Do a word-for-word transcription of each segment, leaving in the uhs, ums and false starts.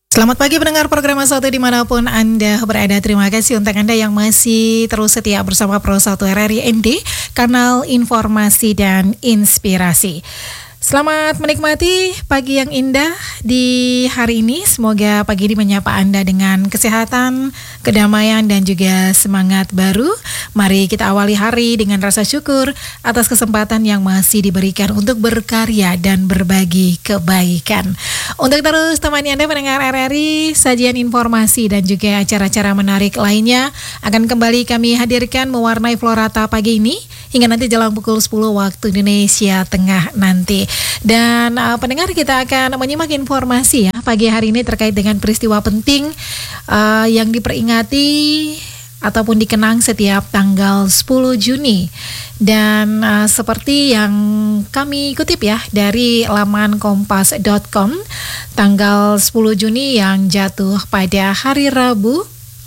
Selamat pagi pendengar program satu dimanapun Anda berada. Terima kasih untuk Anda yang masih terus setia bersama Pro satu R R I N D, kanal informasi dan inspirasi. Selamat menikmati pagi yang indah di hari ini. Semoga pagi ini menyapa Anda dengan kesehatan, kedamaian, dan juga semangat baru. Mari kita awali hari dengan rasa syukur atas kesempatan yang masih diberikan untuk berkarya dan berbagi kebaikan. Untuk terus temani Anda pendengar R R I, sajian informasi dan juga acara-acara menarik lainnya akan kembali kami hadirkan mewarnai Florata pagi ini hingga nanti jelang pukul sepuluh waktu Indonesia Tengah nanti. Dan uh, pendengar, kita akan menyimak informasi ya pagi hari ini terkait dengan peristiwa penting uh, yang diperingati ataupun dikenang setiap tanggal sepuluh Juni. Dan uh, seperti yang kami kutip ya dari laman kompas dot com, tanggal sepuluh Juni yang jatuh pada hari Rabu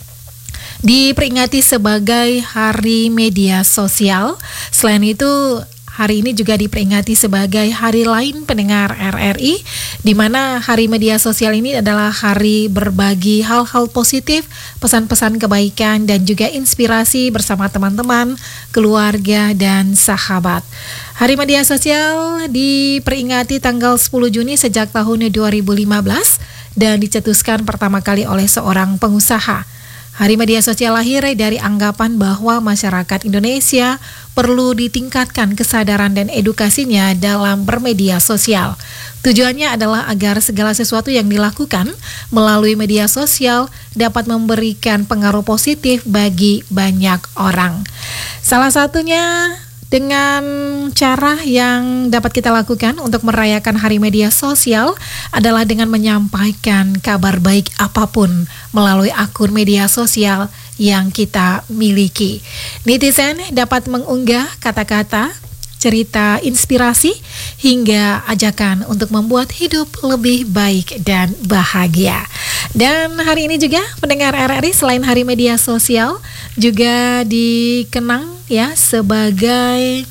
diperingati sebagai Hari Media Sosial. Selain itu, hari ini juga diperingati sebagai hari lain pendengar R R I, di mana Hari Media Sosial ini adalah hari berbagi hal-hal positif, pesan-pesan kebaikan, dan juga inspirasi bersama teman-teman, keluarga, dan sahabat. Hari Media Sosial diperingati tanggal sepuluh Juni sejak tahun dua ribu lima belas dan dicetuskan pertama kali oleh seorang pengusaha. Hari Media Sosial lahir dari anggapan bahwa masyarakat Indonesia perlu ditingkatkan kesadaran dan edukasinya dalam bermedia sosial. Tujuannya adalah agar segala sesuatu yang dilakukan melalui media sosial dapat memberikan pengaruh positif bagi banyak orang. Salah satunya dengan cara yang dapat kita lakukan untuk merayakan Hari Media Sosial adalah dengan menyampaikan kabar baik apapun melalui akun media sosial yang kita miliki. Netizen dapat mengunggah kata-kata, cerita inspirasi, hingga ajakan untuk membuat hidup lebih baik dan bahagia. Dan hari ini juga pendengar R R I, selain Hari Media Sosial juga dikenang ya sebagai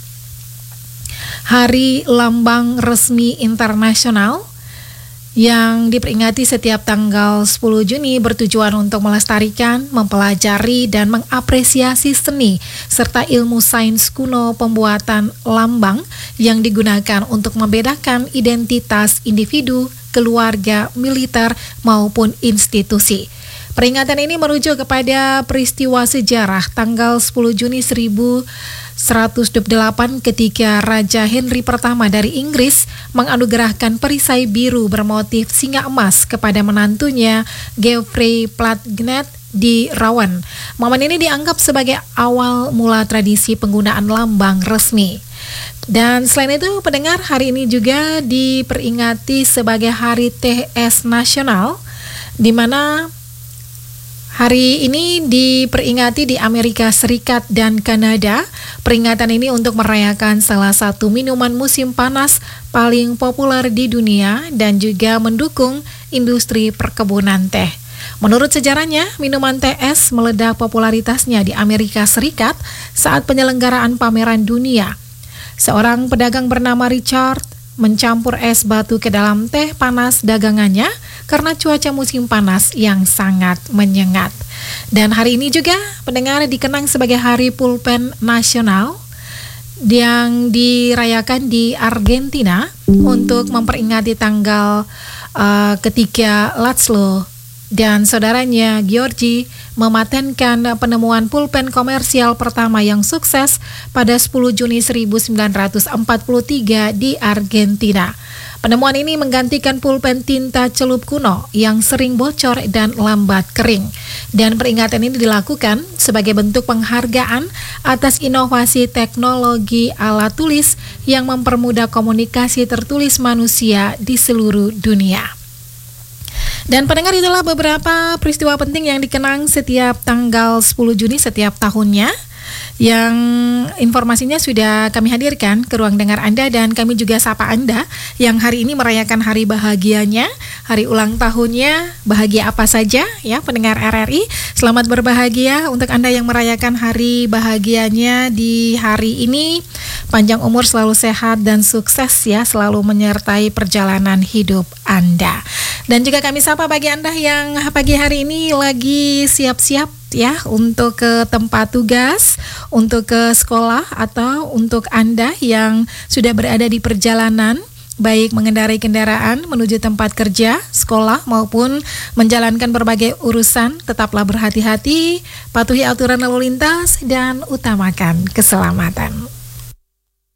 Hari Lambang Resmi Internasional yang diperingati setiap tanggal sepuluh Juni bertujuan untuk melestarikan, mempelajari, dan mengapresiasi seni serta ilmu sains kuno pembuatan lambang yang digunakan untuk membedakan identitas individu, keluarga, militer, maupun institusi. Peringatan ini merujuk kepada peristiwa sejarah tanggal sepuluh Juni seribu seratus dua puluh delapan ketika Raja Henry pertama dari Inggris menganugerahkan perisai biru bermotif singa emas kepada menantunya Geoffrey Plantagenet di Rowan. Momen ini dianggap sebagai awal mula tradisi penggunaan lambang resmi. Dan selain itu, pendengar, hari ini juga diperingati sebagai Hari T S Nasional, di mana hari ini diperingati di Amerika Serikat dan Kanada. Peringatan ini untuk merayakan salah satu minuman musim panas paling populer di dunia dan juga mendukung industri perkebunan teh. Menurut sejarahnya, minuman T S meledak popularitasnya di Amerika Serikat saat penyelenggaraan pameran dunia. Seorang pedagang bernama Richard mencampur es batu ke dalam teh panas dagangannya karena cuaca musim panas yang sangat menyengat. Dan hari ini juga pendengar dikenang sebagai Hari Pulpen Nasional yang dirayakan di Argentina untuk memperingati tanggal uh, ketika László dan saudaranya Georgi mematenkan penemuan pulpen komersial pertama yang sukses pada sepuluh Juni seribu sembilan ratus empat puluh tiga di Argentina. Penemuan ini menggantikan pulpen tinta celup kuno yang sering bocor dan lambat kering. Dan peringatan ini dilakukan sebagai bentuk penghargaan atas inovasi teknologi alat tulis yang mempermudah komunikasi tertulis manusia di seluruh dunia. Dan pendengar, itulah beberapa peristiwa penting yang dikenang setiap tanggal sepuluh Juni setiap tahunnya. yang informasinya sudah kami hadirkan ke ruang dengar Anda, dan kami juga sapa Anda yang hari ini merayakan hari bahagianya, hari ulang tahunnya. Bahagia apa saja ya pendengar R R I? Selamat berbahagia untuk Anda yang merayakan hari bahagianya di hari ini. Panjang umur, selalu sehat dan sukses ya, selalu menyertai perjalanan hidup Anda. Dan juga kami sapa bagi Anda yang pagi hari ini lagi siap-siap ya untuk ke tempat tugas, untuk ke sekolah, atau untuk Anda yang sudah berada di perjalanan, baik mengendarai kendaraan menuju tempat kerja, sekolah, maupun menjalankan berbagai urusan. Tetaplah berhati-hati, patuhi aturan lalu lintas, dan utamakan keselamatan.